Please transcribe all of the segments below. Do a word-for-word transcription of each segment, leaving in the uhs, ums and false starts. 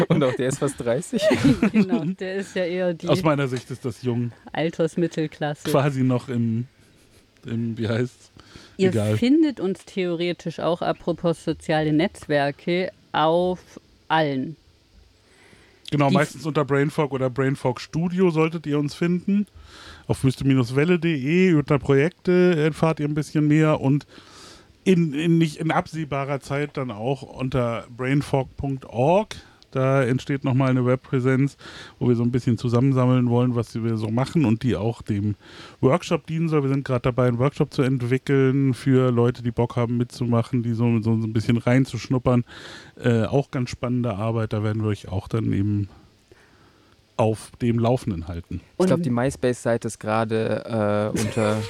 Und auch der ist fast dreißig. Genau, der ist ja eher die Aus meiner Sicht ist das jung. Altersmittelklasse. Quasi noch im, im wie heißt's? Ihr Egal. findet uns theoretisch auch, apropos soziale Netzwerke, auf allen. Genau, Die meistens unter Brainfog oder Brainfog Studio solltet ihr uns finden. Auf wüste Welle punkt de unter Projekte erfahrt ihr ein bisschen mehr und in, in nicht in absehbarer Zeit dann auch unter brainfog punkt org. Da entsteht nochmal eine Webpräsenz, wo wir so ein bisschen zusammensammeln wollen, was wir so machen und die auch dem Workshop dienen soll. Wir sind gerade dabei, einen Workshop zu entwickeln für Leute, die Bock haben mitzumachen, die so, so ein bisschen reinzuschnuppern. Äh, auch ganz spannende Arbeit, da werden wir euch auch dann eben auf dem Laufenden halten. Ich glaube, die MySpace-Seite ist gerade äh, unter...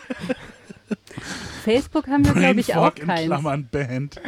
Facebook haben wir, glaube ich, auch Brainfog in keins. Klammern Band.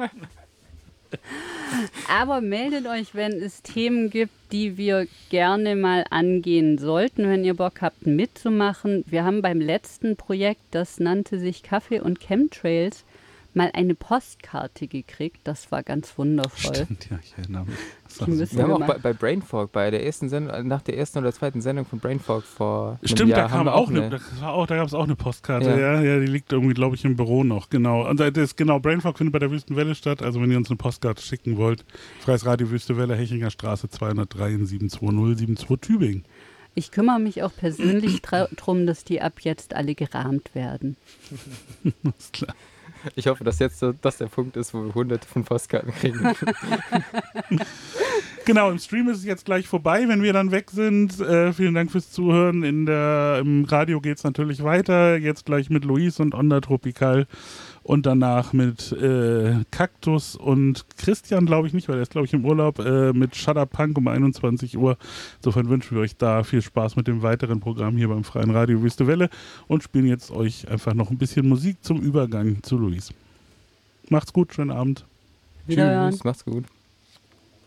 Aber meldet euch, wenn es Themen gibt, die wir gerne mal angehen sollten, wenn ihr Bock habt mitzumachen. Wir haben beim letzten Projekt, das nannte sich Kaffee und Chemtrails, mal eine Postkarte gekriegt. Das war ganz wundervoll. Stimmt, ja, ich erinnere mich. Das war Die so- müssen Wir haben wir auch mal- bei, bei Brainfog, bei der ersten Sendung, nach der ersten oder zweiten Sendung von Brainfog vor einem Stimmt, Jahr da haben kam wir auch eine, eine. das war auch, da gab es auch eine Postkarte, Ja. ja. ja, die liegt irgendwie, glaube ich, im Büro noch, genau. Und das ist genau, Brainfog findet bei der Wüstenwelle statt, also wenn ihr uns eine Postkarte schicken wollt, Freies Radio Wüstewelle, Hechinger Straße zweihundertdrei in sieben zwei null sieben zwei Tübingen. Ich kümmere mich auch persönlich darum, dass die ab jetzt alle gerahmt werden. Alles klar. Ich hoffe, dass jetzt so, das der Punkt ist, wo wir hunderte von Postkarten kriegen. Genau, im Stream ist es jetzt gleich vorbei, wenn wir dann weg sind. Äh, vielen Dank fürs Zuhören. In der, im Radio geht es natürlich weiter. Jetzt gleich mit Luis und Onda Tropical und danach mit äh, Kaktus und Christian, glaube ich nicht, weil er ist, glaube ich, im Urlaub, äh, mit Shudder Punk um einundzwanzig Uhr. Insofern wünschen wir euch da viel Spaß mit dem weiteren Programm hier beim Freien Radio Wüste Welle und spielen jetzt euch einfach noch ein bisschen Musik zum Übergang zu Luis. Macht's gut, schönen Abend. Wiederhören. Tschüss, macht's gut.